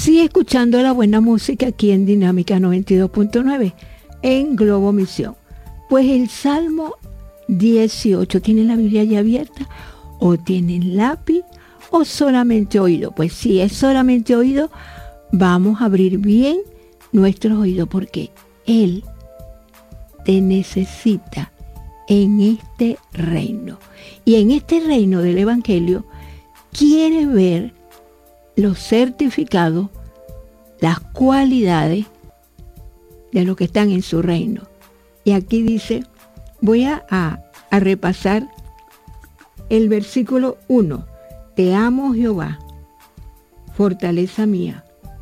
Sigue escuchando la buena música aquí en Dinámica 92.9 en Globo Misión. Pues el Salmo 18, ¿tienen la Biblia ya abierta? ¿O tienen lápiz? ¿O solamente oído? Pues si es solamente oído, vamos a abrir bien nuestros oídos porque Él te necesita en este reino. Y en este reino del Evangelio quiere ver los certificados, las cualidades de los que están en su reino. Y aquí dice, voy a repasar el versículo 1. Te amo, Jehová, fortaleza mía.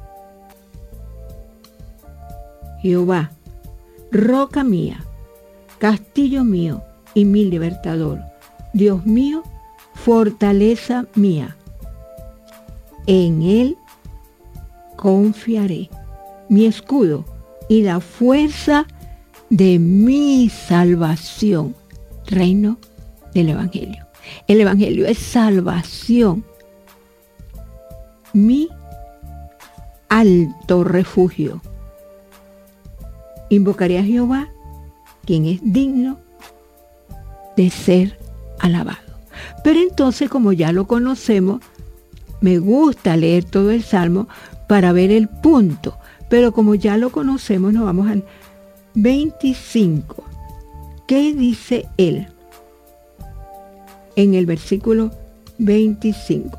Jehová, roca mía, castillo mío y mi libertador. Dios mío, fortaleza mía. En Él confiaré, mi escudo y la fuerza de mi salvación. Reino del Evangelio. El Evangelio es salvación. Mi alto refugio. Invocaré a Jehová, quien es digno de ser alabado. Pero entonces, como ya lo conocemos, me gusta leer todo el Salmo para ver el punto. Pero como ya lo conocemos, nos vamos al 25. ¿Qué dice él? En el versículo 25.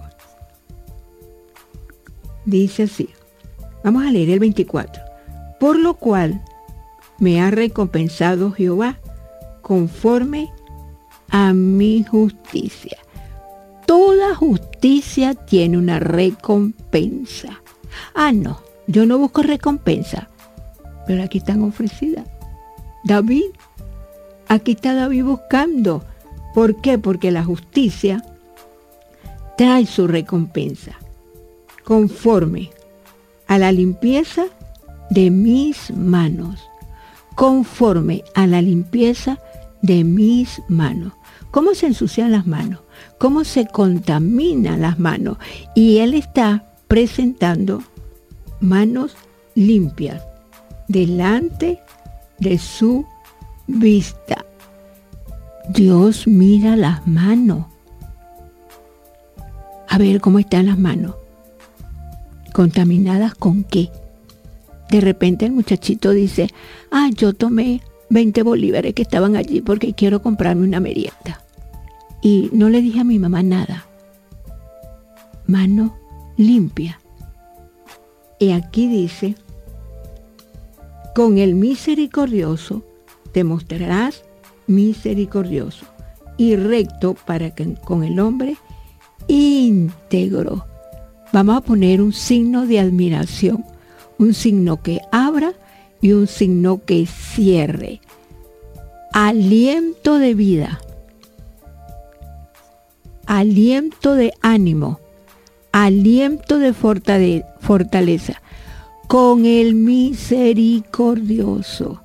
Dice así. Vamos a leer el 24. Por lo cual me ha recompensado Jehová conforme a mi justicia. Toda justicia tiene una recompensa. No, yo no busco recompensa, pero aquí están ofrecidas. David, aquí está David buscando. ¿Por qué? Porque la justicia trae su recompensa, conforme a la limpieza de mis manos. Conforme a la limpieza de mis manos. ¿Cómo se ensucian las manos? ¿Cómo se contaminan las manos? Y Él está presentando manos limpias delante de su vista. Dios mira las manos. A ver cómo están las manos. ¿Contaminadas con qué? De repente el muchachito dice, yo tomé 20 bolívares que estaban allí porque quiero comprarme una merienda. Y no le dije a mi mamá nada. Mano limpia. Y aquí dice, con el misericordioso te mostrarás misericordioso y recto para que con el hombre íntegro. Vamos a poner un signo de admiración, un signo que abra y un signo que cierre. Aliento de vida, aliento de ánimo, aliento de fortaleza, con el misericordioso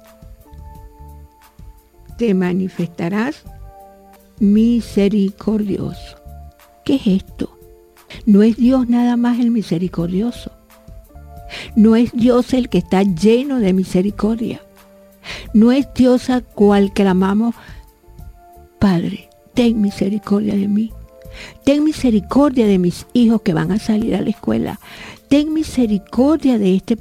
te manifestarás misericordioso. ¿Qué es esto? No es Dios nada más el misericordioso. No es Dios el que está lleno de misericordia. No es Dios al cual clamamos, Padre, ten misericordia de mí. Ten misericordia de mis hijos que van a salir a la escuela. Ten misericordia de este